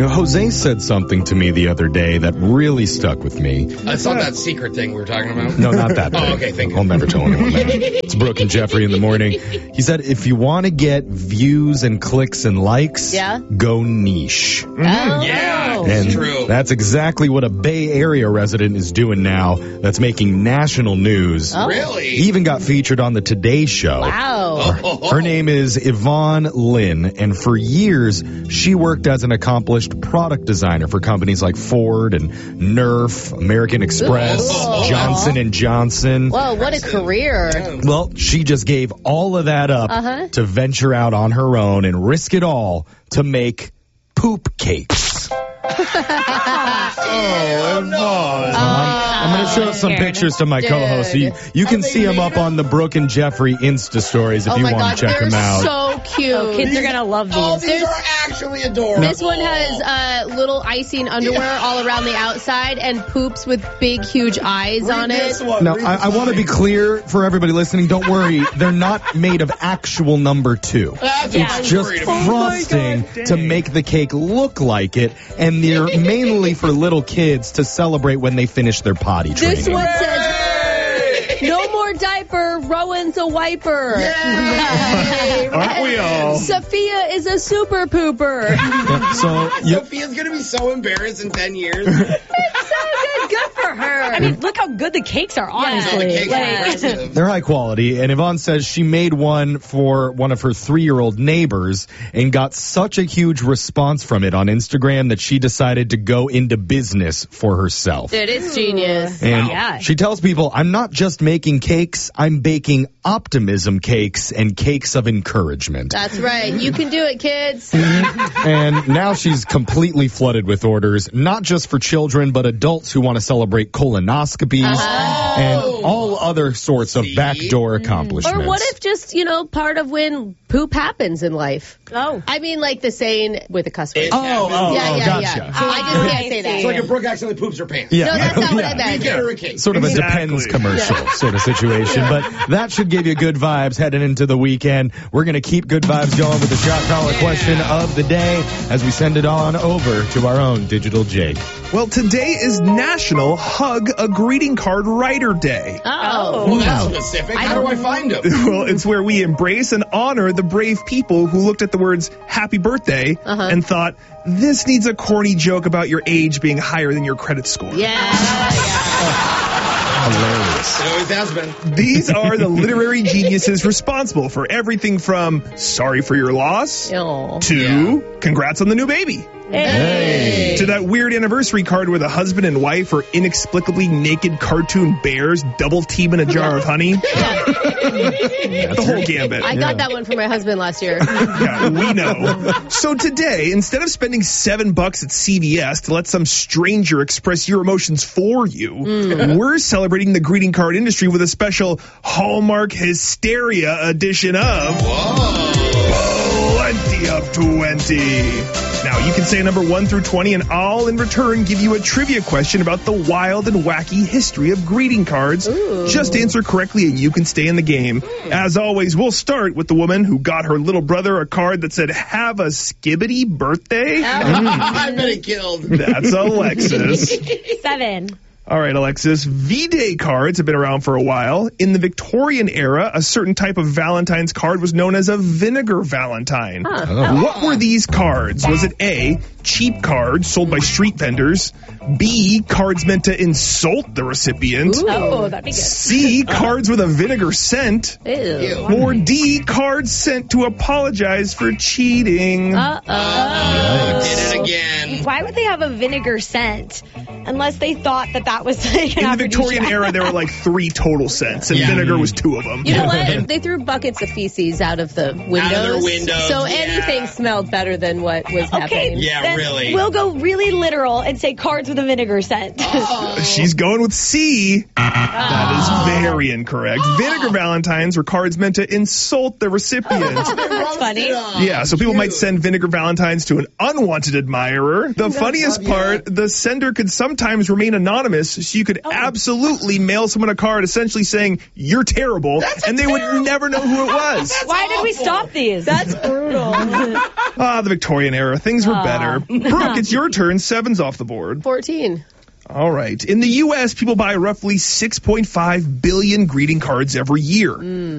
Jose said something to me the other day that really stuck with me. It's not that secret thing we were talking about? No, not that thing. Oh, okay, thank you. I'll never tell anyone that. It's Brooke and Jeffrey in the morning. He said, if you want to get views and clicks and likes, go niche. Oh. Yeah, And it's true. that's exactly what a Bay Area resident is doing now. That's making national news. Oh. Really? He even got featured on the Today Show. Wow. Her name is Yvonne Lynn, and for years, she worked as an accomplished product designer for companies like Ford and Nerf, American Express, Johnson & Johnson. Whoa, what a career. Well, she just gave all of that up to venture out on her own and risk it all to make poop cakes. I'm going to show some pictures to my co-host. You can see them up on the Brooke and Jeffrey Insta stories if you want to check them out. So cute. Oh, kids are going to love these. Oh, these are actually adorable. This one has little icing underwear all around the outside and poops with big, huge eyes on it. Now, I want to be clear for everybody listening. Don't worry. They're not made of actual number 2. It's just frosting to make the cake look like it, and they're mainly for little kids to celebrate when they finish their potty training. This one says, no more diaper, Rowan's a wiper. Aren't we all? Sophia is a super pooper. Sophia's going to be so embarrassed in 10 years. It's so good. Good for her. I mean, look how good the cakes are, honestly. The cakes are impressive. They're high quality, and Yvonne says she made one for one of her 3-year-old neighbors and got such a huge response from it on Instagram that she decided to go into business for herself. It is genius. And she tells people, I'm not just making cakes, I'm baking optimism cakes and cakes of encouragement. That's right. You can do it, kids. And now she's completely flooded with orders, not just for children, but adults who want to celebrate colonoscopies and all other sorts of backdoor accomplishments. Or what if just, part of when poop happens in life? Oh. I mean, like the saying with a cuss word. Gotcha. I just can't say that. It's like if Brooke accidentally poops her pants. Yeah. No, that's not what I meant. Get her a cake. Sort of a Depends commercial sort of situation. But that should give you good vibes heading into the weekend. We're going to keep good vibes going with the shot collar question of the day as we send it on over to our own Digital Jake. Well, today is National Hug a Greeting Card Writer Day. Well, that's specific. How do I find them? Well, it's where we embrace and honor the brave people who looked at the words happy birthday and thought, this needs a corny joke about your age being higher than your credit score. Hilarious. It always has been. These are the literary geniuses responsible for everything from sorry for your loss to congrats on the new baby. Hey. To that weird anniversary card where the husband and wife are inexplicably naked cartoon bears double teaming a jar of honey. The whole gambit. I got that one for my husband last year. Yeah, we know. So today, instead of spending $7 at CVS to let some stranger express your emotions for you, we're celebrating the greeting card industry with a special Hallmark Hysteria edition of Plenty of 20. Now, you can say number 1 through 20, and I'll, in return, give you a trivia question about the wild and wacky history of greeting cards. Just answer correctly, and you can stay in the game. As always, we'll start with the woman who got her little brother a card that said, have a skibbity birthday. I bet it killed. That's Alexis. 7. All right, Alexis. V-Day cards have been around for a while. In the Victorian era, a certain type of Valentine's card was known as a vinegar Valentine. What were these cards? Was it A, cheap cards sold by street vendors, B, cards meant to insult the recipient, Oh, that'd be good. C, cards with a vinegar scent, or D, cards sent to apologize for cheating? Did it again. Why would they have a vinegar scent unless they thought that was like an In the Victorian era, there were like 3 total scents, and vinegar was 2 of them. You know what? They threw buckets of feces out of the windows. Out of their windows, so anything smelled better than what was happening. Yeah, Then really. We'll go really literal and say cards with a vinegar scent. She's going with C. That is very incorrect. Vinegar Valentines are cards meant to insult the recipient. That's funny. Yeah, so people might send vinegar Valentines to an unwanted admirer. The funniest part, the sender could sometimes remain anonymous anonymous, so you could absolutely mail someone a card essentially saying, you're terrible, and they would never know who it was. Why did we stop these? That's brutal. The Victorian era. Things were better. Brooke, it's your turn. 7's off the board. 14. All right. In the U.S., people buy roughly 6.5 billion greeting cards every year.